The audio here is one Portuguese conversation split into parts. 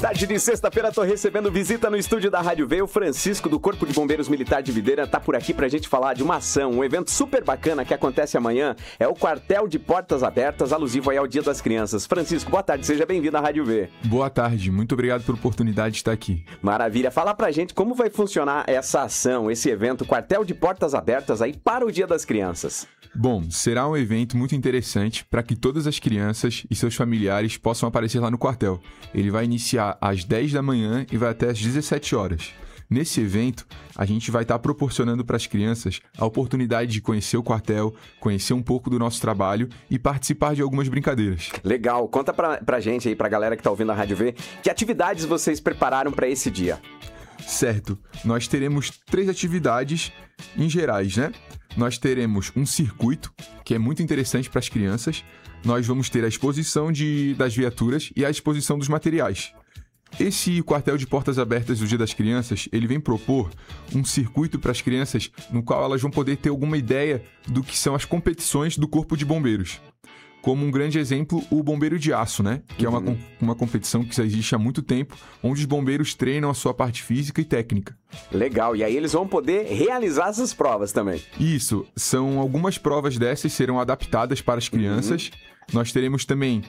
tarde de sexta-feira, tô recebendo visita no estúdio da Rádio V. O Francisco, do Corpo de Bombeiros Militar de Videira, tá por aqui pra gente falar de uma ação, um evento super bacana que acontece amanhã. É o Quartel de Portas Abertas, alusivo aí ao Dia das Crianças. Francisco, boa tarde, seja bem-vindo à Rádio V. Boa tarde, muito obrigado pela oportunidade de estar aqui. Maravilha, fala pra gente como vai funcionar essa ação, esse evento, Quartel de Portas Abertas aí para o Dia das Crianças. Bom, será um evento muito interessante para que todas as crianças e seus familiares possam aparecer lá no quartel. Ele vai iniciar às 10 da manhã e vai até às 17 horas. Nesse evento, a gente vai estar proporcionando para as crianças a oportunidade de conhecer o quartel, conhecer um pouco do nosso trabalho e participar de algumas brincadeiras. Legal, conta pra gente aí, pra galera que tá ouvindo a Rádio V, que atividades vocês prepararam para esse dia? Certo, nós teremos 3 atividades em gerais, né? Nós teremos um circuito, que é muito interessante para as crianças. Nós vamos ter a exposição das viaturas e a exposição dos materiais. Esse quartel de portas abertas do Dia das Crianças, ele vem propor um circuito para as crianças no qual elas vão poder ter alguma ideia do que são as competições do Corpo de Bombeiros. Como um grande exemplo, o Bombeiro de Aço, né? Que é uma competição que já existe há muito tempo, onde os bombeiros treinam a sua parte física e técnica. Legal, e aí eles vão poder realizar essas provas também. Isso, são algumas provas dessas serão adaptadas para as crianças. Nós teremos também,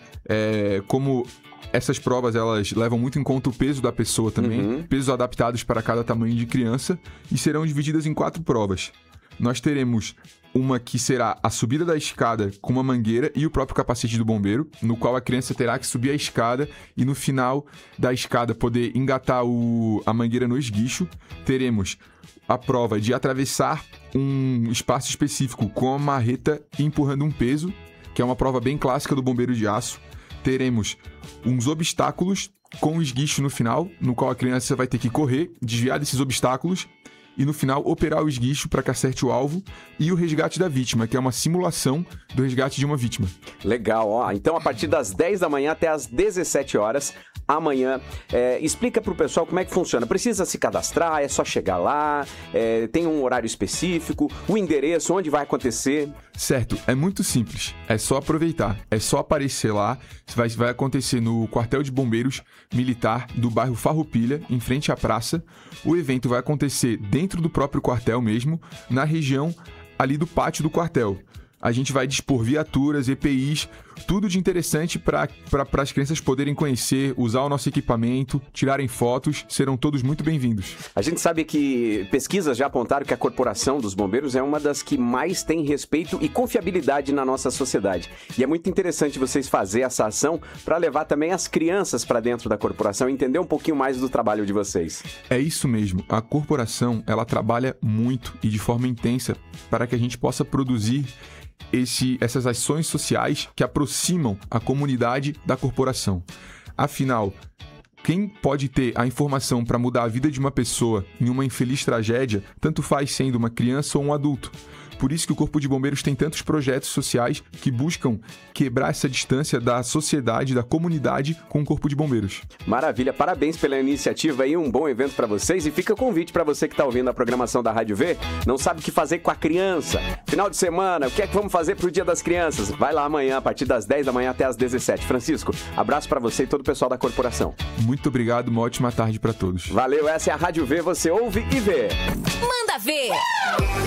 como essas provas elas levam muito em conta o peso da pessoa também, pesos adaptados para cada tamanho de criança, e serão divididas em 4 provas. Nós teremos uma que será a subida da escada com uma mangueira e o próprio capacete do bombeiro, no qual a criança terá que subir a escada e no final da escada poder engatar a mangueira no esguicho. Teremos a prova de atravessar um espaço específico com a marreta empurrando um peso, que é uma prova bem clássica do Bombeiro de Aço. Teremos uns obstáculos com o esguicho no final, no qual a criança vai ter que correr, desviar desses obstáculos e no final operar o esguicho para que acerte o alvo, e o resgate da vítima, que é uma simulação do resgate de uma vítima. Legal, ó. Então a partir das 10 da manhã até as 17 horas, amanhã, explica pro pessoal como é que funciona. Precisa se cadastrar, é só chegar lá, tem um horário específico, o endereço, onde vai acontecer? Certo, é muito simples, é só aproveitar, é só aparecer lá. Vai acontecer no Quartel de Bombeiros Militar do bairro Farroupilha, em frente à praça. O evento vai acontecer dentro do próprio quartel mesmo, na região ali do pátio do quartel. A gente vai dispor viaturas, EPIs, tudo de interessante para as crianças poderem conhecer, usar o nosso equipamento, tirarem fotos, serão todos muito bem-vindos. A gente sabe que pesquisas já apontaram que a Corporação dos Bombeiros é uma das que mais tem respeito e confiabilidade na nossa sociedade. E é muito interessante vocês fazerem essa ação para levar também as crianças para dentro da corporação e entender um pouquinho mais do trabalho de vocês. É isso mesmo, a corporação ela trabalha muito e de forma intensa para que a gente possa produzir essas ações sociais que aproximam a comunidade da corporação. Afinal, quem pode ter a informação para mudar a vida de uma pessoa em uma infeliz tragédia, tanto faz sendo uma criança ou um adulto. Por isso que o Corpo de Bombeiros tem tantos projetos sociais que buscam quebrar essa distância da sociedade, da comunidade com o Corpo de Bombeiros. Maravilha, parabéns pela iniciativa aí, um bom evento para vocês, e fica o convite para você que está ouvindo a programação da Rádio V, não sabe o que fazer com a criança. Final de semana, o que é que vamos fazer pro Dia das Crianças? Vai lá amanhã, a partir das 10 da manhã até as 17. Francisco, abraço para você e todo o pessoal da corporação. Muito obrigado, uma ótima tarde para todos. Valeu, essa é a Rádio V, você ouve e vê. Manda ver!